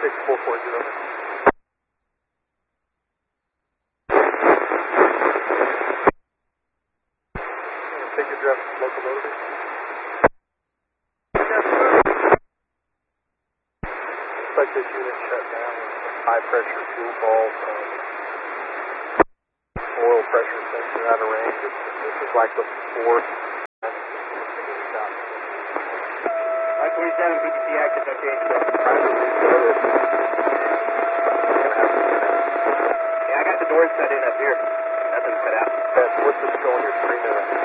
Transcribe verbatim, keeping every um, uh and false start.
six four four zero. Take your draft locomotive. Looks like this unit shut down. High pressure fuel valve. Um, oil pressure sensor out of range. This, this is like the fourth. one twenty-seven, P T C active, okay. Yeah, I got the doors cut in up here. Nothing's cut out. What's this going your screen there?